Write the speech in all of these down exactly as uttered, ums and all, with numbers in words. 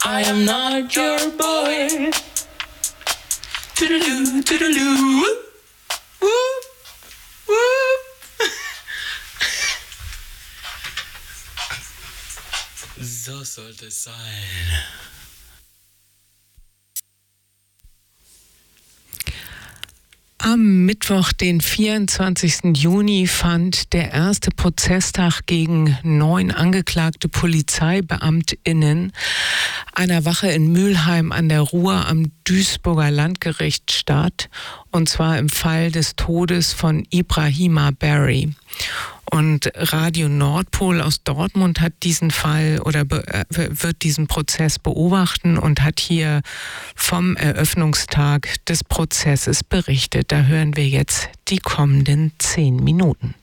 I am not your boy. Toodaloo, toodaloo, whoop, whoop, whoop. So sollte es sein. Am Mittwoch, den vierundzwanzigsten Juni, fand der erste Prozesstag gegen neun angeklagte PolizeibeamtInnen einer Wache in Mülheim an der Ruhr am Duisburger Landgericht statt, und zwar im Fall des Todes von Ibrahima Barry. Und Radio Nordpol aus Dortmund hat diesen Fall oder be- wird diesen Prozess beobachten und hat hier vom Eröffnungstag des Prozesses berichtet. Da hören wir jetzt die kommenden zehn Minuten.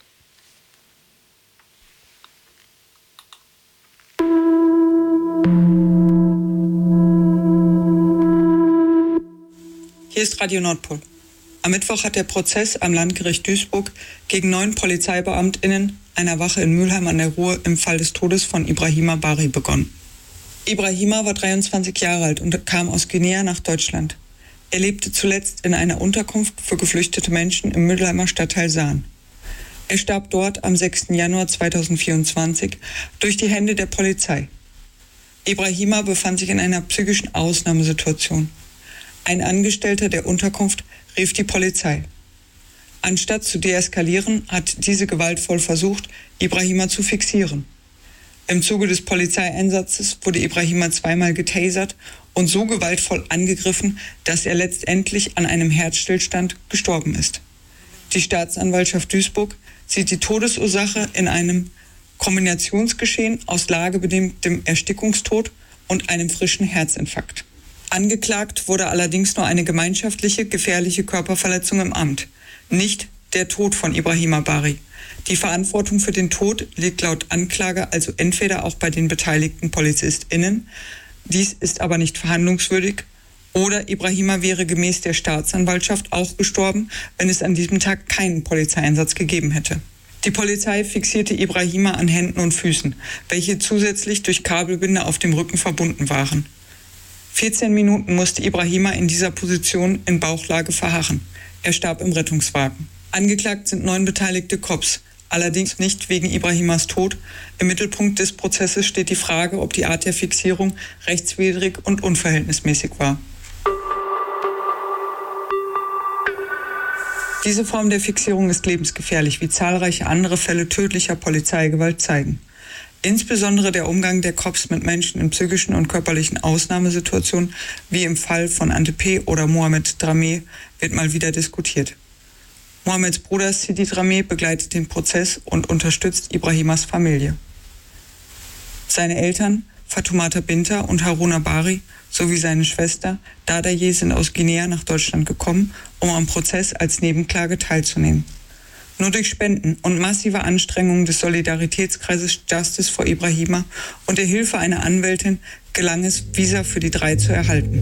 Hier ist Radio Nordpol. Am Mittwoch hat der Prozess am Landgericht Duisburg gegen neun PolizeibeamtInnen einer Wache in Mülheim an der Ruhr im Fall des Todes von Ibrahima Barry begonnen. Ibrahima war dreiundzwanzig Jahre alt und kam aus Guinea nach Deutschland. Er lebte zuletzt in einer Unterkunft für geflüchtete Menschen im Mülheimer Stadtteil Sahn. Er starb dort am sechsten Januar zweitausendvierundzwanzig durch die Hände der Polizei. Ibrahima befand sich in einer psychischen Ausnahmesituation. Ein Angestellter der Unterkunft rief die Polizei. Anstatt zu deeskalieren, hat diese gewaltvoll versucht, Ibrahima zu fixieren. Im Zuge des Polizeieinsatzes wurde Ibrahima zweimal getasert und so gewaltvoll angegriffen, dass er letztendlich an einem Herzstillstand gestorben ist. Die Staatsanwaltschaft Duisburg sieht die Todesursache in einem Kombinationsgeschehen aus lagebedingtem Erstickungstod und einem frischen Herzinfarkt. Angeklagt wurde allerdings nur eine gemeinschaftliche, gefährliche Körperverletzung im Amt, nicht der Tod von Ibrahima Barry. Die Verantwortung für den Tod liegt laut Anklage also entweder auch bei den beteiligten PolizistInnen, dies ist aber nicht verhandlungswürdig, oder Ibrahima wäre gemäß der Staatsanwaltschaft auch gestorben, wenn es an diesem Tag keinen Polizeieinsatz gegeben hätte. Die Polizei fixierte Ibrahima an Händen und Füßen, welche zusätzlich durch Kabelbinder auf dem Rücken verbunden waren. vierzehn Minuten musste Ibrahima in dieser Position in Bauchlage verharren. Er starb im Rettungswagen. Angeklagt sind neun beteiligte Cops, allerdings nicht wegen Ibrahimas Tod. Im Mittelpunkt des Prozesses steht die Frage, ob die Art der Fixierung rechtswidrig und unverhältnismäßig war. Diese Form der Fixierung ist lebensgefährlich, wie zahlreiche andere Fälle tödlicher Polizeigewalt zeigen. Insbesondere der Umgang der Cops mit Menschen in psychischen und körperlichen Ausnahmesituationen, wie im Fall von Ante P. oder Mohamed Dramé, wird mal wieder diskutiert. Mohameds Bruder Sidi Dramé begleitet den Prozess und unterstützt Ibrahimas Familie. Seine Eltern, Fatoumata Binta und Haruna Barry, sowie seine Schwester Dadaye sind aus Guinea nach Deutschland gekommen, um am Prozess als Nebenklage teilzunehmen. Nur durch Spenden und massive Anstrengungen des Solidaritätskreises Justice for Ibrahima und der Hilfe einer Anwältin gelang es, Visa für die drei zu erhalten.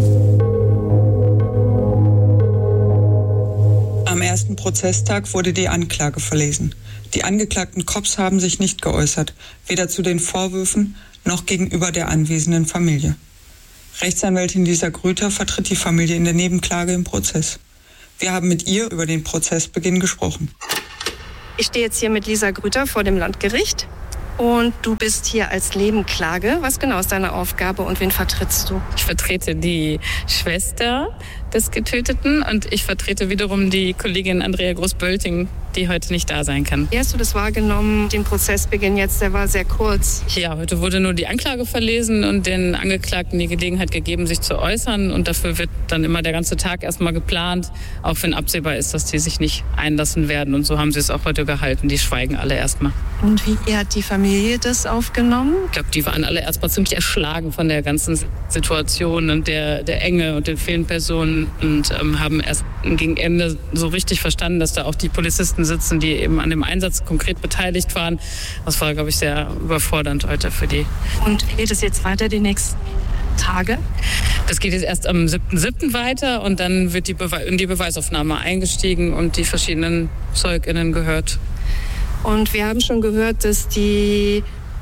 Am ersten Prozesstag wurde die Anklage verlesen. Die angeklagten Cops haben sich nicht geäußert, weder zu den Vorwürfen noch gegenüber der anwesenden Familie. Rechtsanwältin Lisa Grüter vertritt die Familie in der Nebenklage im Prozess. Wir haben mit ihr über den Prozessbeginn gesprochen. Ich stehe jetzt hier mit Lisa Grüter vor dem Landgericht und du bist hier als Nebenklage. Was genau ist deine Aufgabe und wen vertrittst du? Ich vertrete die Schwester des Getöteten und ich vertrete wiederum die Kollegin Andrea Groß-Bölting, die heute nicht da sein kann. Wie hast du das wahrgenommen, den Prozessbeginn jetzt? Der war sehr kurz. Ja, heute wurde nur die Anklage verlesen und den Angeklagten die Gelegenheit gegeben, sich zu äußern. Und dafür wird dann immer der ganze Tag erstmal geplant, auch wenn absehbar ist, dass die sich nicht einlassen werden. Und so haben sie es auch heute gehalten. Die schweigen alle erstmal. Und wie hat die Familie das aufgenommen? Ich glaube, die waren alle erstmal ziemlich erschlagen von der ganzen Situation und der, der Enge und den vielen Personen. Und ähm, haben erst gegen Ende so richtig verstanden, dass da auch die Polizisten sitzen, die eben an dem Einsatz konkret beteiligt waren. Das war, glaube ich, sehr überfordernd heute für die. Und wie geht es jetzt weiter die nächsten Tage? Das geht jetzt erst am siebten siebten weiter und dann wird die Bewe- in die Beweisaufnahme eingestiegen und die verschiedenen ZeugInnen gehört. Und wir haben schon gehört, dass die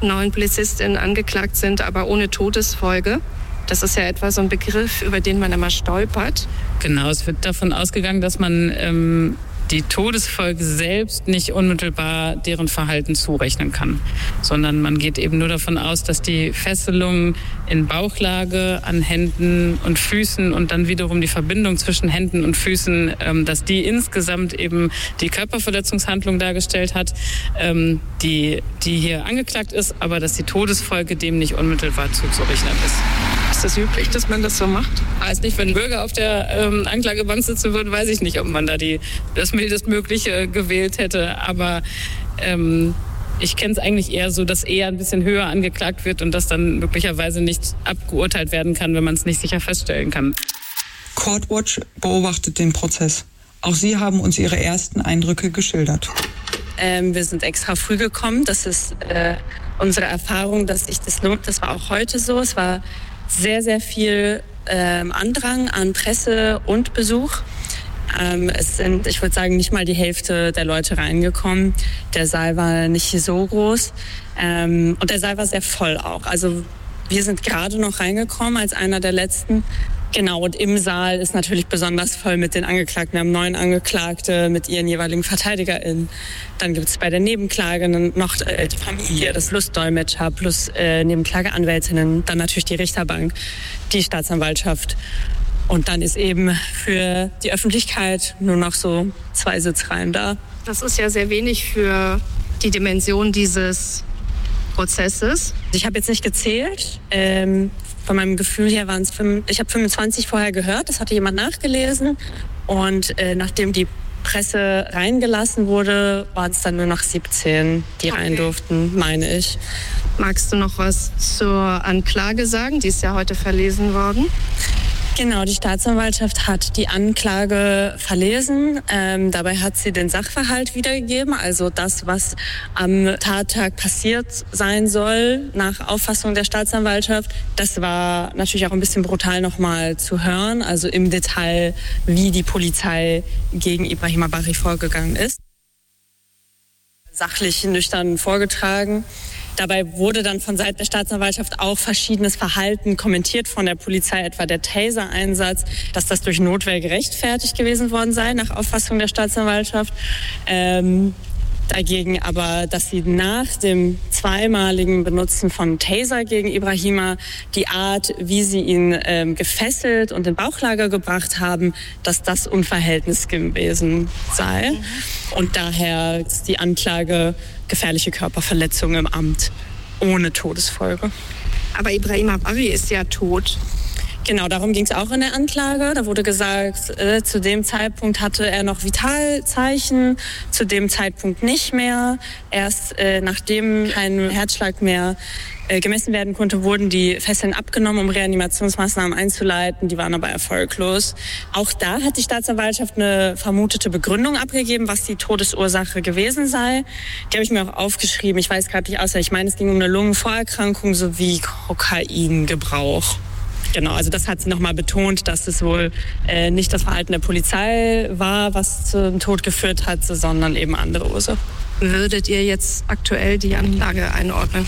neun Polizistinnen angeklagt sind, aber ohne Todesfolge. Das ist ja etwa so ein Begriff, über den man immer stolpert. Genau, es wird davon ausgegangen, dass man ähm, die Todesfolge selbst nicht unmittelbar deren Verhalten zurechnen kann, sondern man geht eben nur davon aus, dass die Fesselung in Bauchlage an Händen und Füßen und dann wiederum die Verbindung zwischen Händen und Füßen, ähm, dass die insgesamt eben die Körperverletzungshandlung dargestellt hat, ähm, die, die hier angeklagt ist, aber dass die Todesfolge dem nicht unmittelbar zuzurechnen ist. Ist das üblich, dass man das so macht? Weiß nicht, wenn Bürger auf der ähm, Anklagebank sitzen würden, weiß ich nicht, ob man da die, das mildestmögliche gewählt hätte. Aber ähm, ich kenne es eigentlich eher so, dass eher ein bisschen höher angeklagt wird und dass dann möglicherweise nicht abgeurteilt werden kann, wenn man es nicht sicher feststellen kann. Courtwatch beobachtet den Prozess. Auch sie haben uns ihre ersten Eindrücke geschildert. Ähm, wir sind extra früh gekommen. Das ist äh, unsere Erfahrung, dass sich das lohnt. Das war auch heute so. Es war sehr, sehr viel ähm, Andrang an Presse und Besuch. Ähm, es sind, ich würde sagen, nicht mal die Hälfte der Leute reingekommen. Der Saal war nicht so groß ähm, und der Saal war sehr voll auch. Also wir sind gerade noch reingekommen als einer der letzten. Genau, und im Saal ist natürlich besonders voll mit den Angeklagten. Wir haben neun Angeklagte mit ihren jeweiligen VerteidigerInnen. Dann gibt es bei der Nebenklage noch äh, die Familie, das Lustdolmetscher plus äh, Nebenklageanwältinnen, dann natürlich die Richterbank, die Staatsanwaltschaft. Und dann ist eben für die Öffentlichkeit nur noch so zwei Sitzreihen da. Das ist ja sehr wenig für die Dimension dieses Prozesses. Ich habe jetzt nicht gezählt. Ähm, von meinem Gefühl her waren es, ich habe fünfundzwanzig vorher gehört, das hatte jemand nachgelesen. Und äh, nachdem die Presse reingelassen wurde, waren es dann nur noch siebzehn, die okay. rein durften, meine ich. Magst du noch was zur Anklage sagen? Die ist ja heute verlesen worden. Genau, die Staatsanwaltschaft hat die Anklage verlesen. Ähm, dabei hat sie den Sachverhalt wiedergegeben, also das, was am Tattag passiert sein soll, nach Auffassung der Staatsanwaltschaft. Das war natürlich auch ein bisschen brutal nochmal zu hören, also im Detail, wie die Polizei gegen Ibrahima Bari vorgegangen ist. Sachlich nüchtern vorgetragen. Dabei wurde dann von Seiten der Staatsanwaltschaft auch verschiedenes Verhalten kommentiert von der Polizei, etwa der Taser-Einsatz, dass das durch Notwehr gerechtfertigt gewesen worden sei, nach Auffassung der Staatsanwaltschaft. Ähm, dagegen aber, dass sie nach dem zweimaligen Benutzen von Taser gegen Ibrahima die Art, wie sie ihn ähm, gefesselt und in Bauchlage gebracht haben, dass das unverhältnismäßig gewesen sei. Und daher ist die Anklage gefährliche Körperverletzung im Amt ohne Todesfolge. Aber Ibrahima Bari ist ja tot. Genau, darum ging es auch in der Anklage. Da wurde gesagt, äh, zu dem Zeitpunkt hatte er noch Vitalzeichen, zu dem Zeitpunkt nicht mehr. Erst äh, nachdem kein Herzschlag mehr äh, gemessen werden konnte, wurden die Fesseln abgenommen, um Reanimationsmaßnahmen einzuleiten. Die waren aber erfolglos. Auch da hat die Staatsanwaltschaft eine vermutete Begründung abgegeben, was die Todesursache gewesen sei. Die habe ich mir auch aufgeschrieben. Ich weiß gerade nicht aus. Ich meine, es ging um eine Lungenvorerkrankung sowie Kokaingebrauch. Genau, also das hat sie nochmal betont, dass es wohl äh, nicht das Verhalten der Polizei war, was zum Tod geführt hat, sondern eben andere Ursachen. Würdet ihr jetzt aktuell die Anklage einordnen?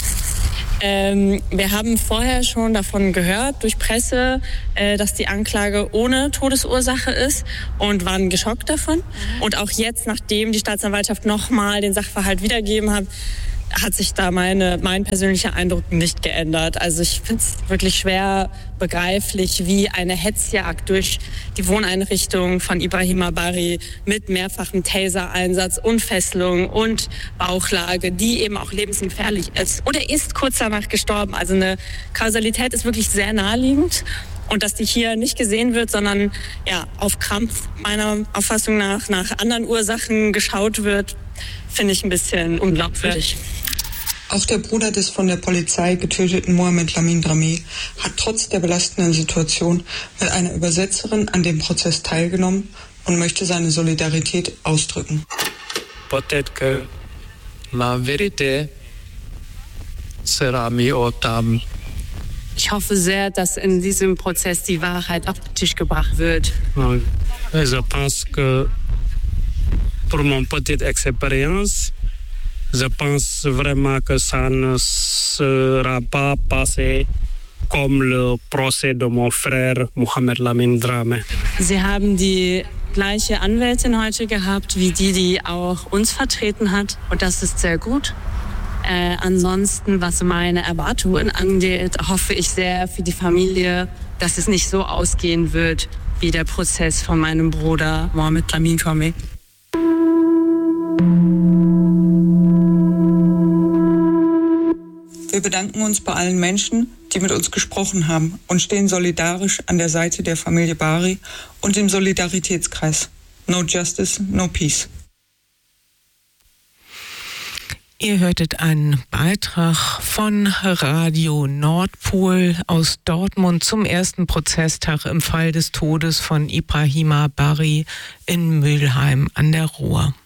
Ähm, wir haben vorher schon davon gehört, durch Presse, äh, dass die Anklage ohne Todesursache ist und waren geschockt davon. Mhm. Und auch jetzt, nachdem die Staatsanwaltschaft nochmal den Sachverhalt wiedergegeben hat, hat sich da meine, mein persönlicher Eindruck nicht geändert. Also ich finde es wirklich schwer begreiflich, wie eine Hetzjagd durch die Wohneinrichtung von Ibrahima Bari mit mehrfachem Taser-Einsatz und Fesselung und Bauchlage, die eben auch lebensgefährlich ist. Und er ist kurz danach gestorben. Also eine Kausalität ist wirklich sehr naheliegend. Und dass die hier nicht gesehen wird, sondern ja, auf Krampf meiner Auffassung nach nach anderen Ursachen geschaut wird, finde ich ein bisschen unglaubwürdig. Auch der Bruder des von der Polizei getöteten Mohamed Lamin Dramé hat trotz der belastenden Situation mit einer Übersetzerin an dem Prozess teilgenommen und möchte seine Solidarität ausdrücken. Peut-être que la vérité sera mise au table. Ich hoffe sehr, dass in diesem Prozess die Wahrheit auf den Tisch gebracht wird. Je pense que pour mon petite expérience, je pense vraiment que ça ne sera pas passé comme le procès de mon frère Mohamed Lamine Dramé. Sie haben die gleiche Anwältin heute gehabt, wie die, die auch uns vertreten hat. Und das ist sehr gut. Äh, ansonsten, was meine Erwartungen angeht, hoffe ich sehr für die Familie, dass es nicht so ausgehen wird wie der Prozess von meinem Bruder Mohamed Lamine Dramé. Wir bedanken uns bei allen Menschen, die mit uns gesprochen haben und stehen solidarisch an der Seite der Familie Bari und dem Solidaritätskreis. No Justice, no Peace. Ihr hörtet einen Beitrag von Radio Nordpol aus Dortmund zum ersten Prozesstag im Fall des Todes von Ibrahima Bari in Mülheim an der Ruhr.